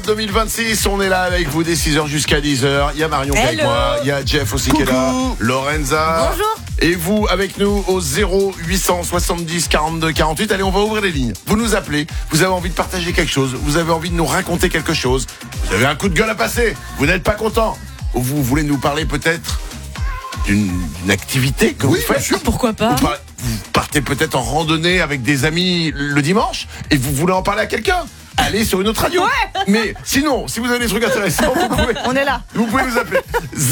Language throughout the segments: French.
2026, on est là avec vous dès 6h jusqu'à 10h. Il y a Marion qui est avec moi, il y a Jeff aussi qui est là, Lorenza. Bonjour. Et vous avec nous au 0800 70 42 48. Allez, on va ouvrir les lignes. Vous nous appelez, vous avez envie de partager quelque chose, vous avez envie de nous raconter quelque chose, vous avez un coup de gueule à passer, vous n'êtes pas content, ou vous voulez nous parler peut-être d'une activité que vous faites. Pourquoi pas? Vous partez peut-être en randonnée avec des amis le dimanche et vous voulez en parler à quelqu'un. Allez sur une autre radio. Ouais. Mais sinon, si vous avez des trucs intéressants, On est là. vous pouvez nous appeler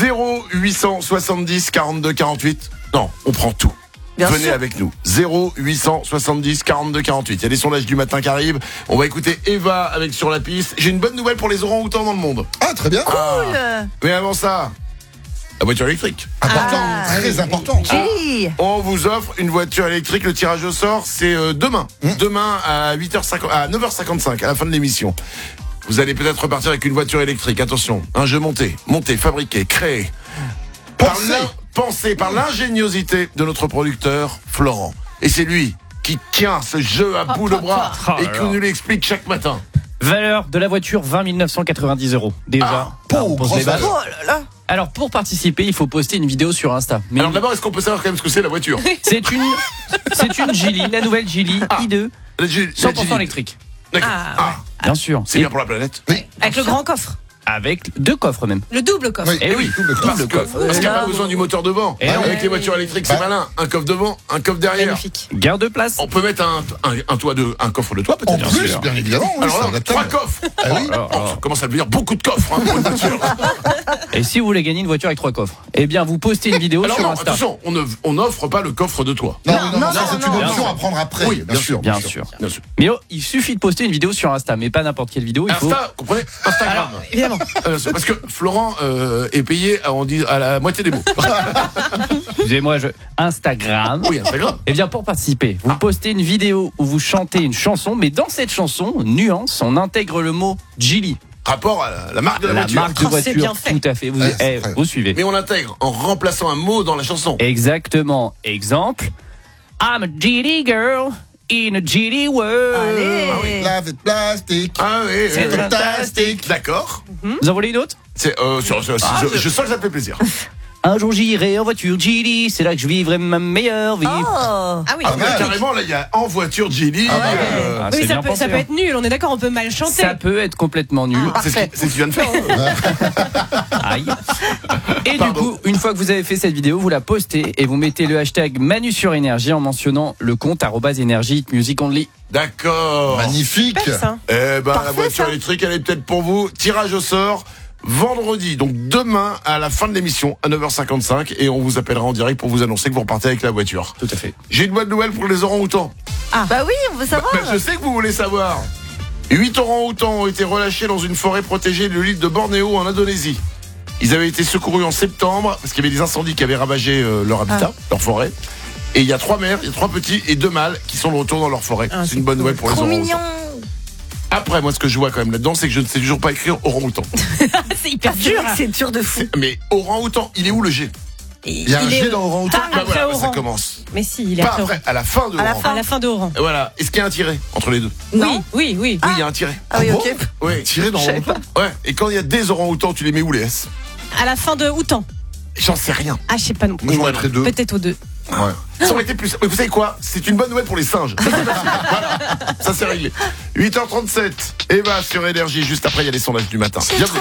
0800 70 42 48. Non, on prend tout. Bien Venez sûr. avec nous. 0800 70 42 48. Il y a des sondages du matin qui arrivent. On va écouter Eva avec Sur la piste. J'ai une bonne nouvelle pour les orang-outans dans le monde. Ah, très bien. Cool. Mais avant ça, la voiture électrique. Important, très important. Julie. On vous offre une voiture électrique. Le tirage au sort, c'est demain. Demain à 8h50, à 9h55, à la fin de l'émission. Vous allez peut-être repartir avec une voiture électrique. Attention, un jeu monté, fabriqué, créé. Pensé par l'ingéniosité de notre producteur Florent. Et c'est lui qui tient ce jeu à bout de bras et qui nous l'explique chaque matin. Valeur de la voiture, 20 990 €. Déjà. On pose les bases. Oh là là. Alors, pour participer, il faut poster une vidéo sur Insta. Mais Alors d'abord, est-ce qu'on peut savoir quand même ce que c'est la voiture? c'est une Geely, la nouvelle Geely i2, La 100% électrique. D'accord. Bien sûr. C'est bien pour la planète. Avec le grand coffre. Avec 2 coffres même. Le double coffre. Eh oui, double coffre. double coffre. Parce qu'il n'y a pas besoin du moteur devant. Et Avec non. les voitures électriques, c'est malin. Un coffre devant, un coffre derrière. Magnifique. Garde-place. On peut mettre un coffre de toit En peut-être. plus, bien évidemment. Oui, Alors c'est là, adaptable. 3 coffres. Ah oui. Ça commence à devenir beaucoup de coffres pour une voiture. Et si vous voulez gagner une voiture avec 3 coffres, eh bien, vous postez une vidéo Alors sur non, Insta. attention, on n'offre pas le coffre de toit. Non, non, ça c'est non, une non. option à prendre après. Oui, bien sûr. Bien sûr. Bien sûr. Mais il suffit de poster une vidéo sur Insta, mais pas n'importe quelle vidéo. Il faut. Insta, comprenez Instagram. Évidemment. Parce que Florent est payé à la moitié des mots. Excusez-moi, Instagram. Oui, Instagram. Eh bien, pour participer, vous postez une vidéo où vous chantez une chanson, mais dans cette chanson, nuance, on intègre le mot Geely, Rapport à la marque de la voiture. marque de Oh, c'est voiture. bien fait. Tout à fait. Vous, Ouais, c'est vrai. vous suivez. Mais on l'intègre en remplaçant un mot dans la chanson. Exactement. Exemple. I'm a Geely girl in a Geely world. Allez. Lave et plastique. Ah oui, C'est oui. fantastique. D'accord. Vous en voulez une autre? C'est, je sens que ça te fait plaisir. Un jour j'irai en voiture Geely, c'est là que je vivrai ma meilleure vie. Oh. Ah oui. Ah, mais carrément, là, il y a en voiture Geely. Ah, c'est Oui, bien ça pensé, peut hein. être nul, on est d'accord, on peut mal chanter. Ça peut être complètement nul. C'est ce que tu viens de faire. Aïe. Et Pardon. du coup, une fois que vous avez fait cette vidéo, vous la postez et vous mettez le hashtag Manu sur énergie en mentionnant le compte @énergie music only. D'accord. Magnifique. Super, ça. Eh ben, la Parfait, voiture ça. électrique, elle est peut-être pour vous. Tirage au sort vendredi, donc demain à la fin de l'émission à 9h55 et on vous appellera en direct pour vous annoncer que vous repartez avec la voiture. Tout à fait. J'ai une bonne nouvelle pour les orang-outans. Bah oui, on veut savoir. Je sais que vous voulez savoir. 8 orang-outans ont été relâchés dans une forêt protégée de l'île de Bornéo en Indonésie. Ils avaient été secourus en septembre parce qu'il y avait des incendies qui avaient ravagé leur habitat, leur forêt. Et il y a 3 mères, il y a 3 petits et 2 mâles qui sont de retour dans leur forêt. C'est une bonne nouvelle pour les Trop mignon. orang-outans. Après, moi, ce que je vois quand même là-dedans, c'est que je ne sais toujours pas écrire orang-outan. C'est hyper C'est dur. vrai que c'est dur de fou. Mais orang-outan, il est où le G? Il y a un G dans Orang-Outan. Ah, Bah après voilà, ça Oran. commence. Mais si, il est Pas après après, à la fin de À la Oran. fin. À la fin de Oran. Et voilà. Est-ce qu'il y a un tiret entre les deux? Non. Oui. Oui, il y a un tiret. Ah oui, bon ok. Oui. Tiré dans Je savais Orang-Outan. Ouais. Et quand il y a des orang-outans, tu les mets où les S? À la fin de Outan. J'en sais rien. Ah, je sais pas non plus. Moi, je m'en mettrais 2. Peut-être aux 2. Ouais. Ça aurait été plus. Mais vous savez quoi? C'est une bonne nouvelle pour les singes. Ça, c'est facile. Voilà. Ça c'est réglé. 8h37. Eva sur Énergie. Juste après, il y a les sondages du matin. Bienvenue.